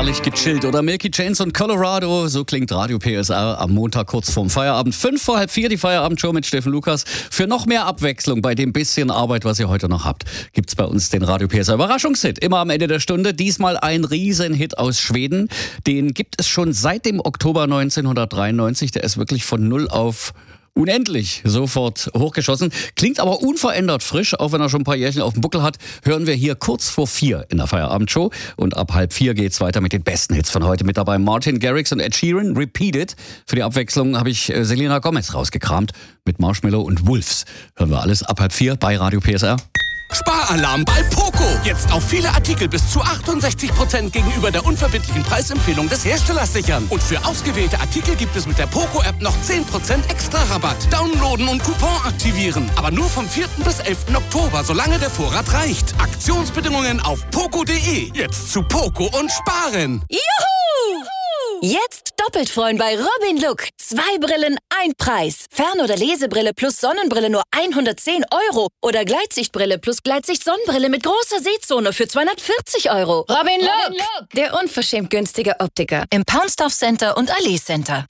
herrlich gechillt, oder? Milky Chance und Colorado, so klingt Radio PSR am Montag kurz vorm Feierabend. 3:55, die Feierabendshow mit Steffen Lukas. Für noch mehr Abwechslung bei dem bisschen Arbeit, was ihr heute noch habt, gibt's bei uns den Radio PSR Überraschungshit. Immer am Ende der Stunde. Diesmal ein Riesenhit aus Schweden. Den gibt es schon seit dem Oktober 1993. Der ist wirklich von null auf unendlich sofort hochgeschossen. Klingt aber unverändert frisch, auch wenn er schon ein paar Jährchen auf dem Buckel hat. Hören wir hier kurz vor 4 in der Feierabendshow. Und ab 3:30 geht's weiter mit den besten Hits von heute. Mit dabei Martin Garrix und Ed Sheeran, Repeat It. Für die Abwechslung habe ich Selena Gomez rausgekramt mit Marshmello und Wolves. Hören wir alles ab 3:30 bei Radio PSR. Sparalarm bei Poco. Jetzt auf viele Artikel bis zu 68% gegenüber der unverbindlichen Preisempfehlung des Herstellers sichern. Und für ausgewählte Artikel gibt es mit der Poco-App noch 10% extra Rabatt. Downloaden und Coupon aktivieren. Aber nur vom 4. bis 11. Oktober, solange der Vorrat reicht. Aktionsbedingungen auf poco.de. Jetzt zu Poco und sparen. Juhu! Jetzt doppelt freuen bei Robin Look. 2 Brillen, 1 Preis. Fern- oder Lesebrille plus Sonnenbrille nur 110 € oder Gleitsichtbrille plus Gleitsicht-Sonnenbrille mit großer Sehzone für 240 €. Robin Look, der unverschämt günstige Optiker im Paunsdorf Center und Allee Center.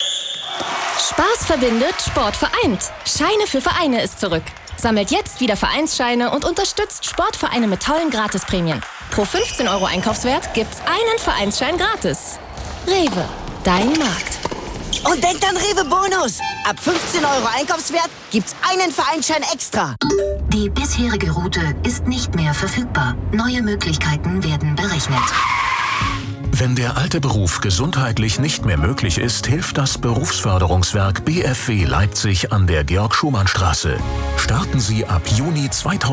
Spaß verbindet, Sport vereint. Scheine für Vereine ist zurück. Sammelt jetzt wieder Vereinsscheine und unterstützt Sportvereine mit tollen Gratisprämien. Pro 15 € Einkaufswert gibt's einen Vereinsschein gratis. Rewe, dein Markt. Und denkt an Rewe Bonus. Ab 15 € Einkaufswert gibt's einen Vereinsschein extra. Die bisherige Route ist nicht mehr verfügbar. Neue Möglichkeiten werden berechnet. Wenn der alte Beruf gesundheitlich nicht mehr möglich ist, hilft das Berufsförderungswerk BFW Leipzig an der Georg-Schumann-Straße. Starten Sie ab Juni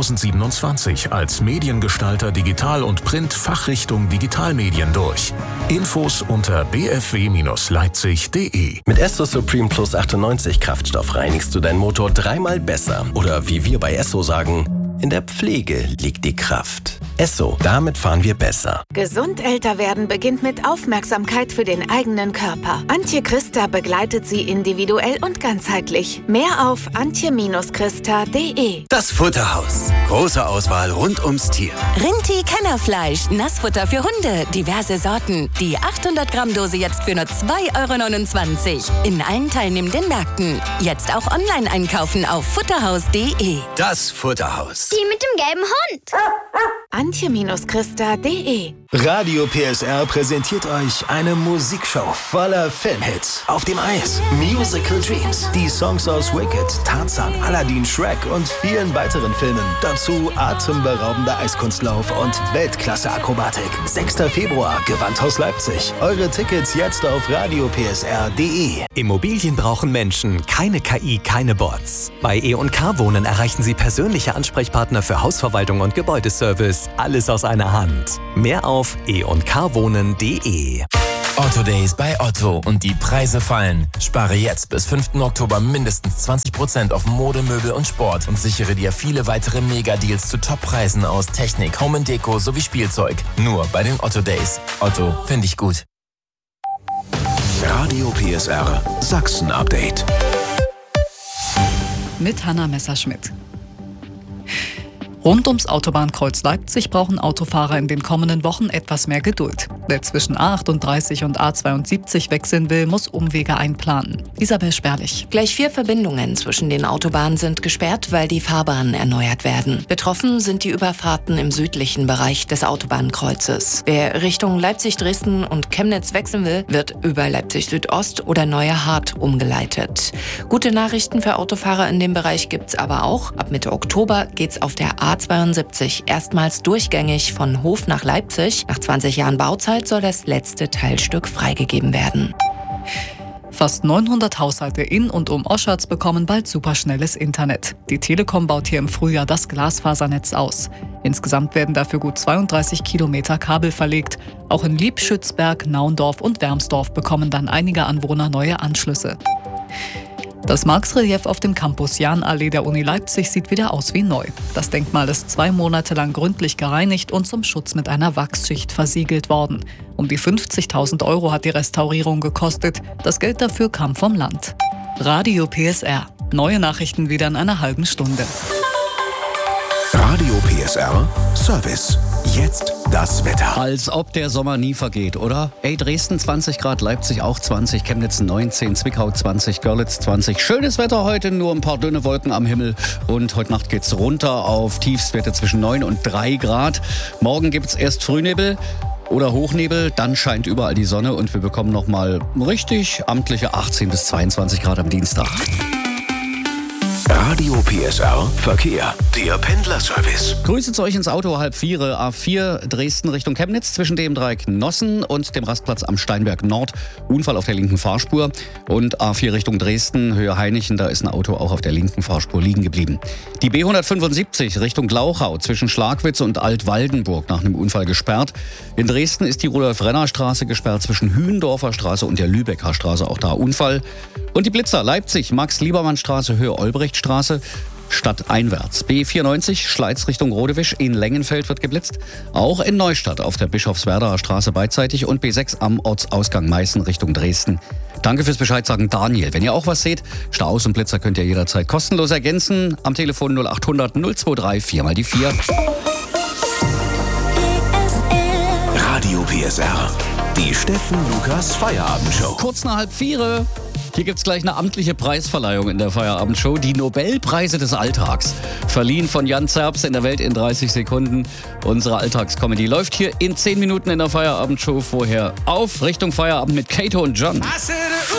2027 als Mediengestalter Digital und Print Fachrichtung Digitalmedien durch. Infos unter bfw-leipzig.de. Mit Esso Supreme Plus 98 Kraftstoff reinigst du deinen Motor 3-mal besser. Oder wie wir bei Esso sagen, in der Pflege liegt die Kraft. Esso, damit fahren wir besser. Gesund älter werden beginnt mit Aufmerksamkeit für den eigenen Körper. Antje Christa begleitet Sie individuell und ganzheitlich. Mehr auf antje-christa.de. Das Futterhaus. Große Auswahl rund ums Tier. Rinti Kennerfleisch, Nassfutter für Hunde, diverse Sorten. Die 800 Gramm Dose jetzt für nur 2,29 € in allen teilnehmenden Märkten. Jetzt auch online einkaufen auf futterhaus.de. Das Futterhaus. Die mit dem gelben Hund. antje-christa.de. Radio PSR präsentiert euch eine Musikshow voller Filmhits. Auf dem Eis, Musical Dreams, die Songs aus Wicked, Tarzan, Aladdin, Shrek und vielen weiteren Filmen. Dazu atemberaubender Eiskunstlauf und Weltklasse-Akrobatik. 6. Februar, Gewandhaus Leipzig. Eure Tickets jetzt auf radiopsr.de. Immobilien brauchen Menschen, keine KI, keine Bots. Bei E&K Wohnen erreichen Sie persönliche Ansprechpartner für Hausverwaltung und Gebäudeservice. Alles aus einer Hand. Mehr auf e&kwwohnen.de. Otto Days bei Otto und die Preise fallen. Spare jetzt bis 5. Oktober mindestens 20% auf Mode, Möbel und Sport und sichere dir viele weitere Mega-Deals zu Top-Preisen aus Technik, Home & Deko sowie Spielzeug. Nur bei den Otto Days. Otto, finde ich gut. Radio PSR Sachsen-Update. Mit Hanna Messerschmidt. Rund ums Autobahnkreuz Leipzig brauchen Autofahrer in den kommenden Wochen etwas mehr Geduld. Wer zwischen A38 und A72 wechseln will, muss Umwege einplanen. Isabel Sperlich. Gleich 4 Verbindungen zwischen den Autobahnen sind gesperrt, weil die Fahrbahnen erneuert werden. Betroffen sind die Überfahrten im südlichen Bereich des Autobahnkreuzes. Wer Richtung Leipzig-Dresden und Chemnitz wechseln will, wird über Leipzig-Südost oder Neue Hart umgeleitet. Gute Nachrichten für Autofahrer in dem Bereich gibt's aber auch. Ab Mitte Oktober geht's auf der A72 erstmals durchgängig von Hof nach Leipzig. Nach 20 Jahren Bauzeit soll das letzte Teilstück freigegeben werden. Fast 900 Haushalte in und um Oschatz bekommen bald superschnelles Internet. Die Telekom baut hier im Frühjahr das Glasfasernetz aus. Insgesamt werden dafür gut 32 Kilometer Kabel verlegt. Auch in Liebschützberg, Naundorf und Wermsdorf bekommen dann einige Anwohner neue Anschlüsse. Das Marx-Relief auf dem Campus Jahnallee der Uni Leipzig sieht wieder aus wie neu. Das Denkmal ist 2 Monate lang gründlich gereinigt und zum Schutz mit einer Wachsschicht versiegelt worden. Um die 50.000 € hat die Restaurierung gekostet. Das Geld dafür kam vom Land. Radio PSR. Neue Nachrichten wieder in einer halben Stunde. Radio PSR Service. Jetzt das Wetter. Als ob der Sommer nie vergeht, oder? Ey, Dresden 20 Grad, Leipzig auch 20, Chemnitz 19, Zwickau 20, Görlitz 20. Schönes Wetter heute, nur ein paar dünne Wolken am Himmel. Und heute Nacht geht's runter auf Tiefstwerte zwischen 9 und 3 Grad. Morgen gibt's erst Frühnebel oder Hochnebel, dann scheint überall die Sonne und wir bekommen nochmal richtig amtliche 18 bis 22 Grad am Dienstag. Radio PSR Verkehr, der Pendlerservice. Grüße zu euch ins Auto, 3:30, A4 Dresden Richtung Chemnitz, zwischen dem Dreieck Nossen und dem Rastplatz am Steinberg Nord. Unfall auf der linken Fahrspur. Und A4 Richtung Dresden, Höhe Hainichen, da ist ein Auto auch auf der linken Fahrspur liegen geblieben. Die B175 Richtung Glauchau zwischen Schlagwitz und Altwaldenburg nach einem Unfall gesperrt. In Dresden ist die Rudolf-Renner-Straße gesperrt zwischen Hühendorfer Straße und der Lübecker Straße, auch da Unfall. Und die Blitzer Leipzig, Max-Liebermann-Straße, Höhe Olbrechtstraße, stadteinwärts. B94, Schleiz Richtung Rodewisch, in Lengenfeld wird geblitzt. Auch in Neustadt auf der Bischofswerdaer Straße beidseitig und B6 am Ortsausgang Meißen Richtung Dresden. Danke fürs Bescheid sagen, Daniel. Wenn ihr auch was seht, Staus und Blitzer könnt ihr jederzeit kostenlos ergänzen. Am Telefon 0800 023 4x4. Radio PSR, die Steffen Lukas Feierabendshow. Kurz nach 3:30. Hier gibt's gleich eine amtliche Preisverleihung in der Feierabendshow. Die Nobelpreise des Alltags. Verliehen von Jan Zerbst in der Welt in 30 Sekunden. Unsere Alltagscomedy läuft hier in 10 Minuten in der Feierabendshow. Vorher auf Richtung Feierabend mit Kato und John.